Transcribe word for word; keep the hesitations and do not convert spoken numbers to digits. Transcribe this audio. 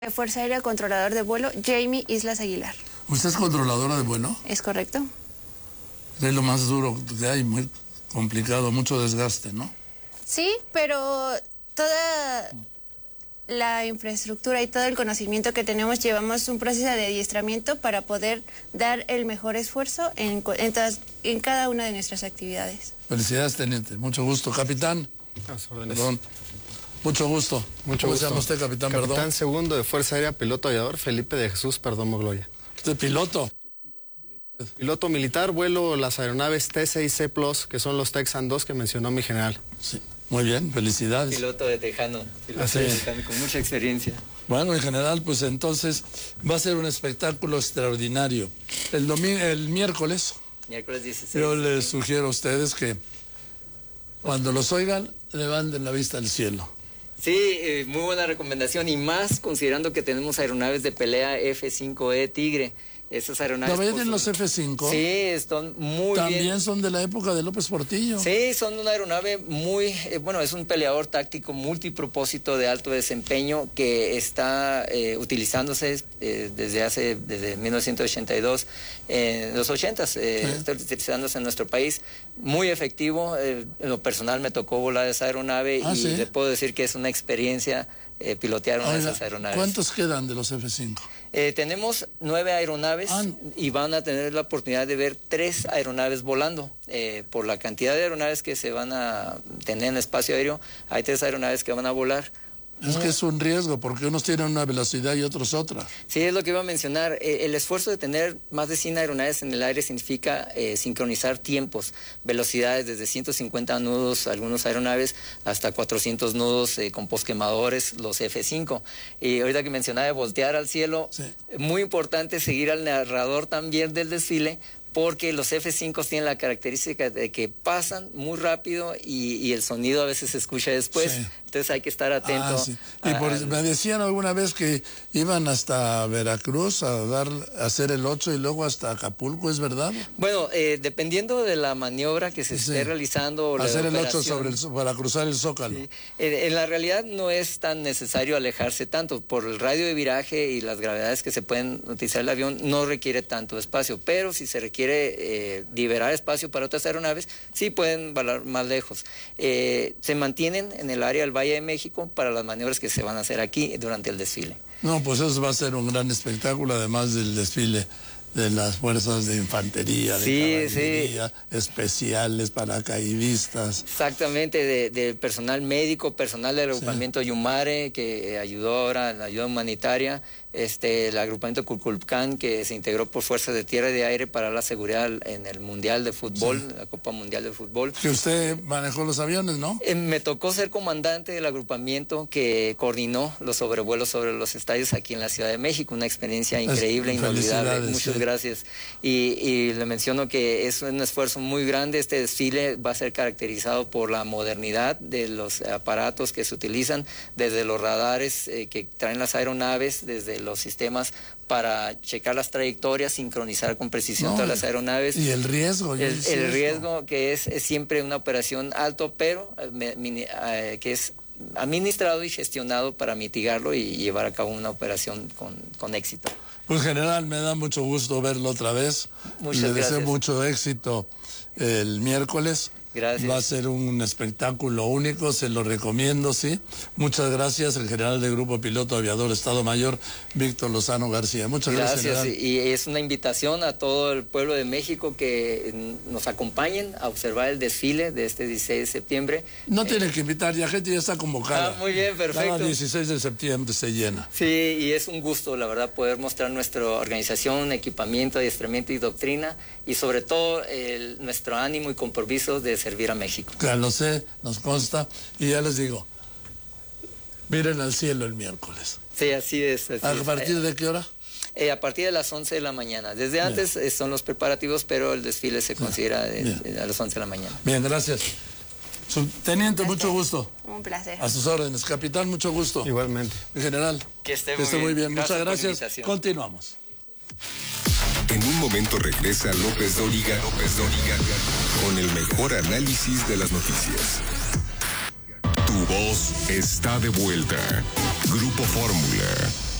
Fuerza Aérea, controlador de vuelo, Jamie Islas Aguilar. ¿Usted es controladora de vuelo? Es correcto. Es lo más duro que hay, muy complicado, mucho desgaste, ¿no? Sí, pero toda la infraestructura y todo el conocimiento que tenemos, llevamos un proceso de adiestramiento para poder dar el mejor esfuerzo en, en, todas, en cada una de nuestras actividades. Felicidades, teniente. Mucho gusto. Capitán. Perdón. Mucho gusto. Mucho ¿Cómo gusto. se llama usted, capitán? Capitán Perdón. segundo de Fuerza Aérea, piloto aviador, Felipe de Jesús Perdomo Gloria. ¿Usted piloto? Piloto militar, vuelo las aeronaves T seis C Plus, que son los Texan dos que mencionó mi general. Sí. Muy bien, felicidades. Piloto de Tejano, piloto Así de es. Tejano, con mucha experiencia. Bueno, en general, pues entonces va a ser un espectáculo extraordinario. El domingo, el miércoles, Miércoles dieciséis. yo les sugiero a ustedes que cuando los oigan, levanten la vista al cielo. Sí, eh, muy buena recomendación, y más considerando que tenemos aeronaves de pelea F cinco E Tigre. Esas aeronaves... ¿No ven pues, en los F cinco? Sí, están muy También bien. son de la época de López Portillo. Sí, son una aeronave muy, eh, bueno, es un peleador táctico multipropósito de alto desempeño que está eh, utilizándose eh, desde hace, desde mil novecientos ochenta y dos, eh, en los ochentas, eh, Sí. está utilizándose en nuestro país, muy efectivo. Eh, en lo personal me tocó volar esa aeronave Ah, y ¿sí? le puedo decir que es una experiencia eh, pilotear una Oiga, de esas aeronaves. ¿cuántos quedan de los F cinco? Eh, tenemos nueve aeronaves Ah. y van a tener la oportunidad de ver tres aeronaves volando. Eh, por la cantidad de aeronaves que se van a tener en el espacio aéreo, hay tres aeronaves que van a volar. Es que es un riesgo, porque unos tienen una velocidad y otros otra. Sí, es lo que iba a mencionar. Eh, el esfuerzo de tener más de cien aeronaves en el aire significa eh, sincronizar tiempos, velocidades desde ciento cincuenta nudos, algunos aeronaves, hasta cuatrocientos nudos eh, con posquemadores, los F cinco. Y ahorita que mencionaba de voltear al cielo, Sí. muy importante seguir al narrador también del desfile, porque los F cinco tienen la característica de que pasan muy rápido y, y el sonido a veces se escucha después. Sí. Entonces hay que estar atento. Ah, sí. Y por- al- me decían alguna vez que iban hasta Veracruz a dar a hacer el ocho y luego hasta Acapulco, ¿es verdad? Bueno, eh, dependiendo de la maniobra que se Sí. esté realizando. O la Hacer el ocho operación, sobre el, zo- para cruzar el Zócalo. sí. Eh, en la realidad no es tan necesario alejarse tanto. Por el radio de viraje y las gravedades que se pueden utilizar el avión, no requiere tanto espacio. Pero si se requiere eh, liberar espacio para otras aeronaves, sí pueden volar más lejos. Eh, se mantienen en el área del Valle de México para las maniobras que se van a hacer aquí durante el desfile. No, pues eso va a ser un gran espectáculo, además del desfile de las fuerzas de infantería, de Sí, caballería, especiales, paracaidistas. Exactamente, de, de personal médico, personal del agrupamiento Yumare, que ayudó ahora en la ayuda humanitaria, este, el agrupamiento Cuculcán, que se integró por fuerzas de tierra y de aire para la seguridad en el Mundial de Fútbol, Sí. la Copa Mundial de Fútbol. Que usted manejó los aviones, ¿no? Eh, me tocó ser comandante del agrupamiento que coordinó los sobrevuelos sobre los estadios aquí en la Ciudad de México, una experiencia increíble, inolvidable. Felicidades, Muchas sí. gracias. Y, y le menciono que es un esfuerzo muy grande. Este desfile va a ser caracterizado por la modernidad de los aparatos que se utilizan, desde los radares eh, que traen las aeronaves, desde los sistemas para checar las trayectorias, sincronizar con precisión No, todas las aeronaves. Y el riesgo. yo El, hice el esto. riesgo que es, es siempre una operación alto, pero eh, me- mini- eh, que es administrado y gestionado para mitigarlo y llevar a cabo una operación con, con éxito. Pues general, me da mucho gusto verlo otra vez. Muchas Le deseo gracias. mucho éxito el miércoles. Gracias. Va a ser un espectáculo único, se lo recomiendo, sí. Muchas gracias, el general del Grupo Piloto Aviador Estado Mayor, Víctor Lozano García. Muchas gracias, Gracias, general. y es una invitación a todo el pueblo de México que mm, nos acompañen a observar el desfile de este dieciséis de septiembre. No Eh, tiene que invitar, ya gente ya está convocada. Ah, muy bien, perfecto. Cada dieciséis de septiembre se llena. Sí, y es un gusto, la verdad, poder mostrar nuestra organización, equipamiento, adiestramiento y doctrina, y sobre todo el- nuestro ánimo y compromiso de servir a México. Ya lo sé, nos consta, y ya les digo, miren al cielo el miércoles. Sí, así es. así ¿A es. partir de qué hora? Eh, a partir de las once de la mañana. Desde antes eh, son los preparativos, pero el desfile se considera de- Bien. de- a las once de la mañana. Bien, gracias. Subteniente, mucho gusto. Un placer. A sus órdenes. Capitán, mucho gusto. Igualmente. General, Que esté muy muy bien. bien. Gracias Muchas por la gracias. invitación. Continuamos. En un momento regresa López Dóriga, López Dóriga, con el mejor análisis de las noticias. Tu voz está de vuelta. Grupo Fórmula.